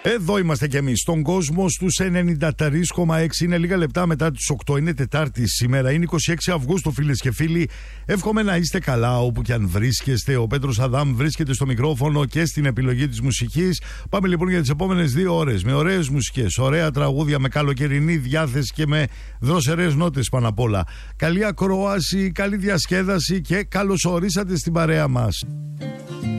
Εδώ είμαστε κι εμείς, στον κόσμο στους 93,6. Είναι λίγα λεπτά μετά τις 8. Είναι Τετάρτη σήμερα, είναι 26 Αυγούστου, φίλες και φίλοι. Εύχομαι να είστε καλά όπου κι αν βρίσκεστε. Ο Πέτρος Αδάμ βρίσκεται στο μικρόφωνο και στην επιλογή της μουσικής. Πάμε λοιπόν για τις επόμενες 2 ώρες με ωραίες μουσικές, ωραία τραγούδια, με καλοκαιρινή διάθεση και με δροσερές νότες πάνω απ' όλα. Καλή ακρόαση, καλή διασκέδαση και καλώς ορίσατε στην παρέα μας.